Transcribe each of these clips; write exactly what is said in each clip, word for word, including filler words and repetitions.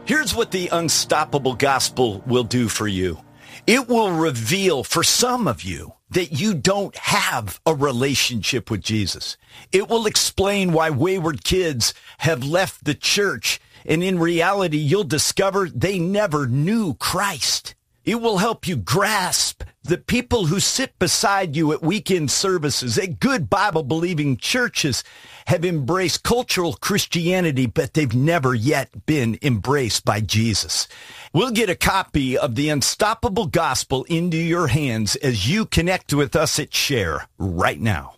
Here's what the Unstoppable Gospel will do for you. It will reveal for some of you that you don't have a relationship with Jesus. It will explain why wayward kids have left the church, and in reality, you'll discover they never knew Christ. It will help you grasp that people who sit beside you at weekend services at good Bible-believing churches have embraced cultural Christianity, but they've never yet been embraced by Jesus. We'll get a copy of the Unstoppable Gospel into your hands as you connect with us at Share right now.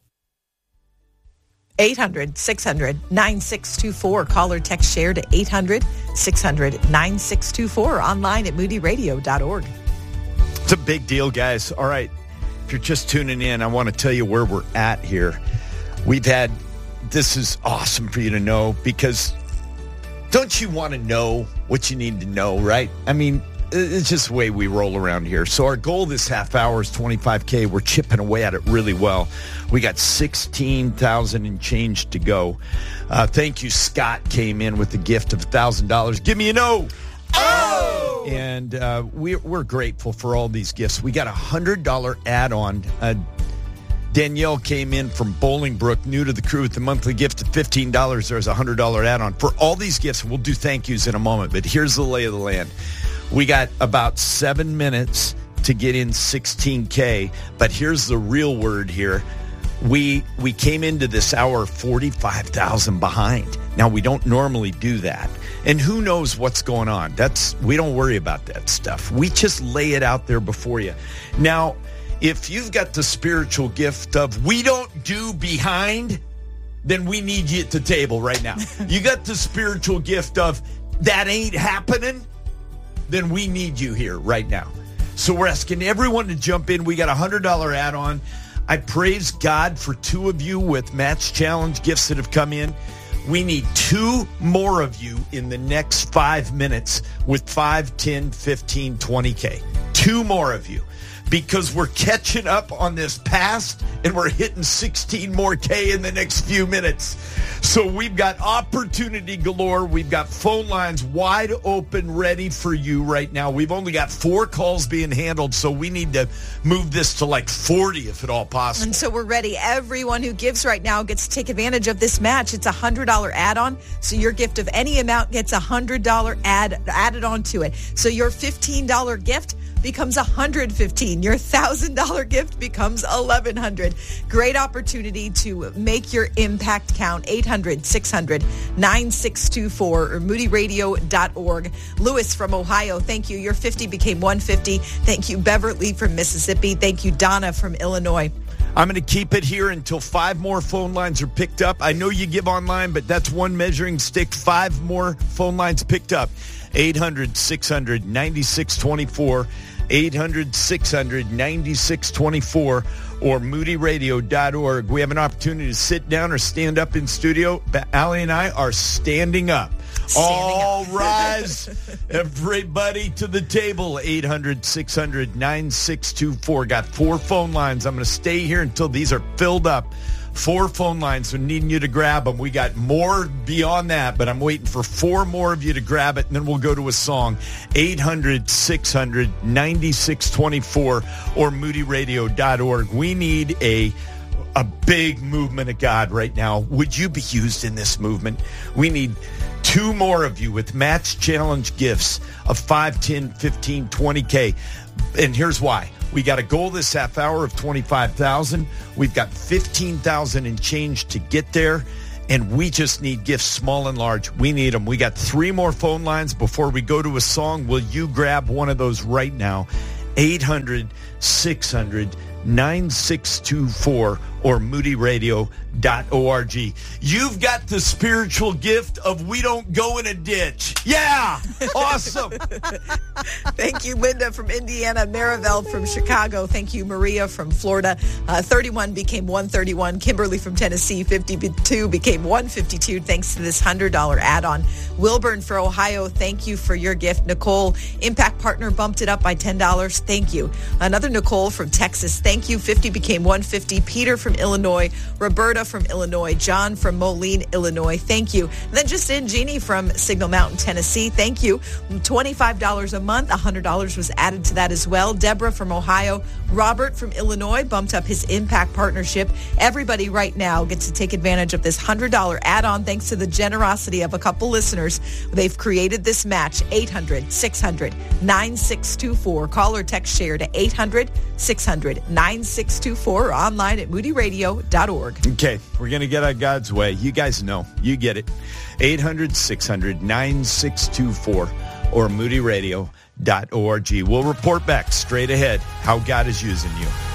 eight hundred, six hundred, nine six two four. Call or text Share to eight hundred, six hundred, nine six two four. Online at moody radio dot org. It's a big deal, guys. All right. If you're just tuning in, I want to tell you where we're at here. We've had, this is awesome for you to know, because don't you want to know what you need to know, right? I mean, it's just the way we roll around here. So our goal this half hour is twenty-five K. We're chipping away at it really well. We got sixteen thousand and change to go. Uh, thank you. Scott came in with the gift of one thousand dollars. Give me an O. Oh! And uh, we're, we're grateful for all these gifts. We got a one hundred dollars add-on. Uh, Danielle came in from Bolingbrook, new to the crew, with the monthly gift of fifteen dollars. There's a one hundred dollars add-on. For all these gifts, we'll do thank yous in a moment, but here's the lay of the land. We got about seven minutes to get in sixteen K, but here's the real word here. We we came into this hour forty-five thousand behind. Now, we don't normally do that. And who knows what's going on? That's we don't worry about that stuff. We just lay it out there before you. Now, if you've got the spiritual gift of we don't do behind, then we need you at the table right now. You got the spiritual gift of that ain't happening, then we need you here right now. So we're asking everyone to jump in. We got a one hundred dollars add-on. I praise God for two of you with Match Challenge gifts that have come in. We need two more of you in the next five minutes with five, ten, fifteen, twenty K. Two more of you. Because we're catching up on this past and we're hitting sixteen more K in the next few minutes. So we've got opportunity galore. We've got phone lines wide open, ready for you right now. We've only got four calls being handled, so we need to move this to like forty if at all possible. And so we're ready. Everyone who gives right now gets to take advantage of this match. It's a one hundred dollars add-on, so your gift of any amount gets a one hundred dollars add, added on to it. So your fifteen dollars gift becomes one hundred fifteen dollars. Your one thousand dollars gift becomes eleven hundred dollars. Great opportunity to make your impact count. eight hundred, six hundred, nine six two four or moody radio dot org. Lewis from Ohio, thank you. Your fifty became one hundred fifty. Thank you. Beverly from Mississippi. Thank you. Donna from Illinois. I'm going to keep it here until five more phone lines are picked up. I know you give online, but that's one measuring stick. Five more phone lines picked up. eight hundred, six hundred, ninety-six twenty-four. eight hundred, six hundred, ninety-six twenty-four or moody radio dot org. We have an opportunity to sit down or stand up in studio. Allie and I are standing up. Standing All up. Rise, everybody to the table. eight hundred, six hundred, nine six two four. Got four phone lines. I'm going to stay here until these are filled up. Four phone lines, so needing you to grab them. We got more beyond that, but I'm waiting for four more of you to grab it, and then we'll go to a song. eight hundred, six hundred, ninety-six twenty-four or moody radio dot org. We need a a big movement of God right now. Would you be used in this movement? We need two more of you with Match Challenge gifts of five, ten, fifteen, twenty K. And here's why. We got a goal this half hour of twenty-five thousand. We've got fifteen thousand and change to get there. And we just need gifts small and large. We need them. We got three more phone lines before we go to a song. Will you grab one of those right now? eight hundred, six hundred, nine six two four or moody radio dot org. You've got the spiritual gift of we don't go in a ditch. Yeah! Awesome! Thank you, Linda from Indiana, Marivelle from Chicago. Thank you, Maria from Florida. Uh, thirty-one became one thirty-one. Kimberly from Tennessee, fifty-two became one fifty-two thanks to this one hundred dollars add-on. Wilburn for Ohio, thank you for your gift. Nicole, Impact Partner, bumped it up by ten dollars. Thank you. Another Nicole from Texas, thank Thank you. fifty became one hundred fifty. Peter from Illinois. Roberta from Illinois. John from Moline, Illinois. Thank you. And then just in, Jeannie from Signal Mountain, Tennessee. Thank you. twenty-five dollars a month. one hundred dollars was added to that as well. Deborah from Ohio. Robert from Illinois bumped up his Impact Partnership. Everybody right now gets to take advantage of this one hundred dollars add-on thanks to the generosity of a couple listeners. They've created this match. eight hundred, six hundred, nine six two four. Call or text share to eight hundred, six hundred, nine six two four or online at moody radio dot org. Okay, we're going to get out God's way. You guys know. You get it. eight hundred, six hundred, nine six two four or moody radio dot org. We'll report back straight ahead how God is using you.